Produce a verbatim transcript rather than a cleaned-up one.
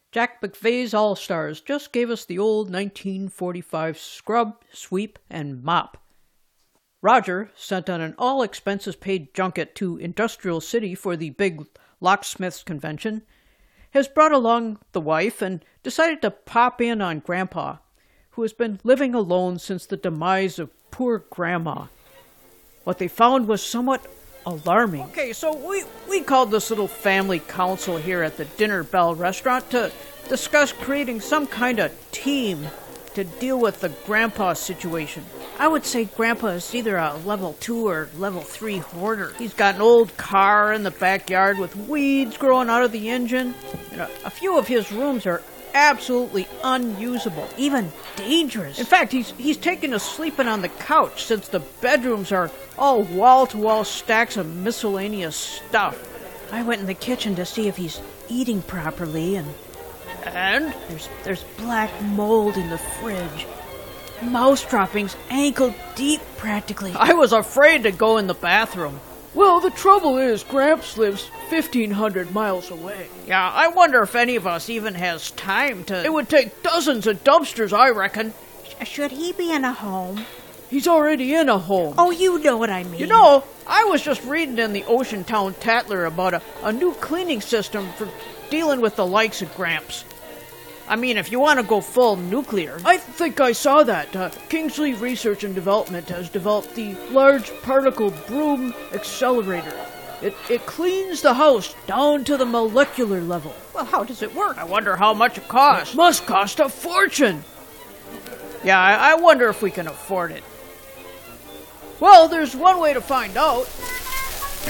Jack McVeigh's All-Stars just gave us the old nineteen forty-five scrub, sweep, and mop. Roger, sent on an all-expenses-paid junket to Industrial City for the big locksmiths convention, has brought along the wife and decided to pop in on Grandpa, who has been living alone since the demise of poor Grandma. What they found was somewhat alarming. Okay, so we, we called this little family council here at the Dinner Bell restaurant to discuss creating some kind of team to deal with the Grandpa situation. I would say Grandpa is either a level two or level three hoarder. He's got an old car in the backyard with weeds growing out of the engine. And a, a few of his rooms are absolutely unusable, even dangerous. In fact, he's he's taken to sleeping on the couch since the bedrooms are all wall-to-wall stacks of miscellaneous stuff. I went in the kitchen to see if he's eating properly, and and there's there's black mold in the fridge. Mouse droppings ankle deep practically. I was afraid to go in the bathroom. Well, the trouble is, Gramps lives fifteen hundred miles away. Yeah, I wonder if any of us even has time to... It would take dozens of dumpsters, I reckon. Should he be in a home? He's already in a home. Oh, you know what I mean. You know, I was just reading in the Ocean Town Tatler about a, a new cleaning system for dealing with the likes of Gramps. I mean, if you want to go full nuclear. I think I saw that. Uh, Kingsley Research and Development has developed the Large Particle Broom Accelerator. It, it cleans the house down to the molecular level. Well, how does it work? I wonder how much it costs. It must cost a fortune. Yeah, I, I wonder if we can afford it. Well, there's one way to find out.